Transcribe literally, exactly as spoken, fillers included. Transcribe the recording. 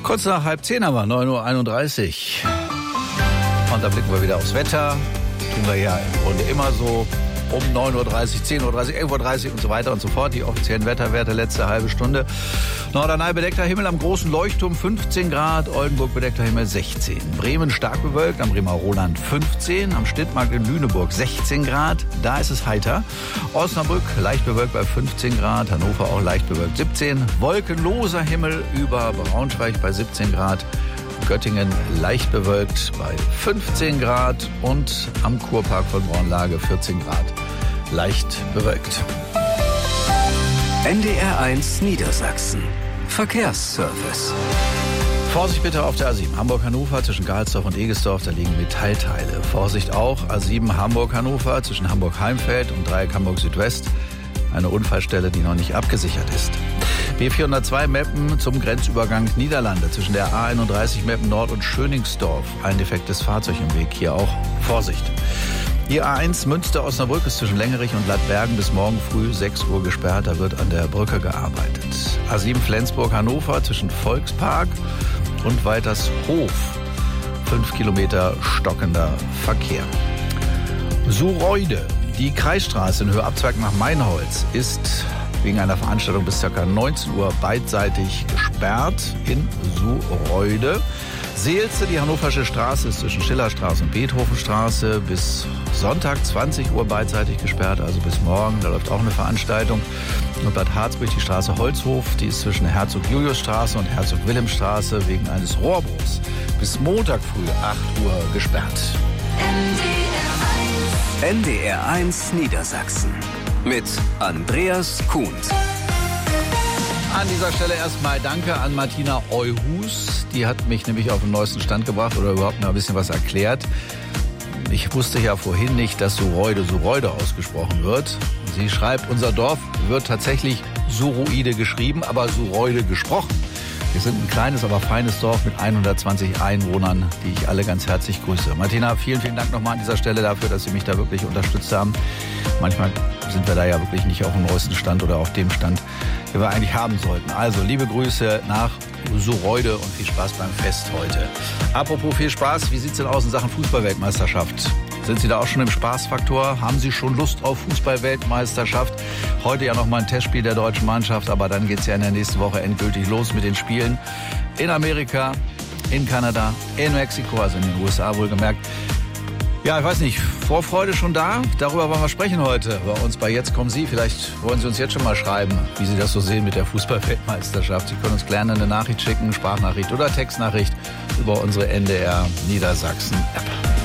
Kurz nach halb zehn haben wir, neun Uhr einunddreißig. Und da blicken wir wieder aufs Wetter. Tun wir ja im Grunde immer so um neun Uhr dreißig, zehn Uhr dreißig, elf Uhr dreißig und so weiter und so fort. Die offiziellen Wetterwerte letzte halbe Stunde. Norderney bedeckter Himmel am großen Leuchtturm fünfzehn Grad, Oldenburg bedeckter Himmel sechzehn. Bremen stark bewölkt, am Bremer Roland fünfzehn, am Stittmarkt in Lüneburg sechzehn Grad, da ist es heiter. Osnabrück leicht bewölkt bei fünfzehn Grad, Hannover auch leicht bewölkt siebzehn. Wolkenloser Himmel über Braunschweig bei siebzehn Grad. Göttingen leicht bewölkt bei fünfzehn Grad und am Kurpark von Braunlage vierzehn Grad leicht bewölkt. N D R eins Niedersachsen. Verkehrsservice. Vorsicht bitte auf der A sieben Hamburg-Hannover zwischen Gahlsdorf und Egesdorf, da liegen Metallteile. Vorsicht auch A sieben Hamburg-Hannover zwischen Hamburg-Heimfeld und Dreieck Hamburg-Südwest. Eine Unfallstelle, die noch nicht abgesichert ist. B vierhundertzwei Meppen zum Grenzübergang Niederlande zwischen der A einunddreißig Meppen Nord und Schöningsdorf. Ein defektes Fahrzeug im Weg, hier auch Vorsicht. Die A eins Münster-Osnabrück ist zwischen Längerich und Lattbergen bis morgen früh sechs Uhr gesperrt. Da wird an der Brücke gearbeitet. A sieben Flensburg-Hannover zwischen Volkspark und Waltershof. Fünf Kilometer stockender Verkehr. Suhreude. Die Kreisstraße in Höhe Abzweig nach Mainholz ist wegen einer Veranstaltung bis ca. neunzehn Uhr beidseitig gesperrt in Suhreude. Seelze, die Hannoversche Straße ist zwischen Schillerstraße und Beethovenstraße bis Sonntag zwanzig Uhr beidseitig gesperrt, also bis morgen. Da läuft auch eine Veranstaltung. Und Bad Harzburg, die Straße Holzhof, die ist zwischen Herzog-Julius-Straße und Herzog-Wilhelm-Straße wegen eines Rohrbruchs bis Montag früh acht Uhr gesperrt. N D R eins Niedersachsen mit Andreas Kuhn. An dieser Stelle erstmal danke an Martina Euhus. Die hat mich nämlich auf den neuesten Stand gebracht oder überhaupt noch ein bisschen was erklärt. Ich wusste ja vorhin nicht, dass Suhreude Suhreude ausgesprochen wird. Sie schreibt, unser Dorf wird tatsächlich Suroide geschrieben, aber Suhreude gesprochen. Wir sind ein kleines, aber feines Dorf mit hundertzwanzig Einwohnern, die ich alle ganz herzlich grüße. Martina, vielen, vielen Dank nochmal an dieser Stelle dafür, dass Sie mich da wirklich unterstützt haben. Manchmal sind wir da ja wirklich nicht auf dem neuesten Stand oder auf dem Stand, den wir eigentlich haben sollten. Also, liebe Grüße nach Suhreude und viel Spaß beim Fest heute. Apropos viel Spaß, wie sieht's denn aus in Sachen Fußball-Weltmeisterschaft? Sind Sie da auch schon im Spaßfaktor? Haben Sie schon Lust auf Fußball-Weltmeisterschaft? Heute ja noch mal ein Testspiel der deutschen Mannschaft, aber dann geht's ja in der nächsten Woche endgültig los mit den Spielen in Amerika, in Kanada, in Mexiko, also in den U S A wohlgemerkt. Ja, ich weiß nicht, Vorfreude schon da? Darüber wollen wir sprechen heute bei uns bei Jetzt kommen Sie. Vielleicht wollen Sie uns jetzt schon mal schreiben, wie Sie das so sehen mit der Fußball-Weltmeisterschaft. Sie können uns gerne eine Nachricht schicken, Sprachnachricht oder Textnachricht über unsere N D R Niedersachsen-App.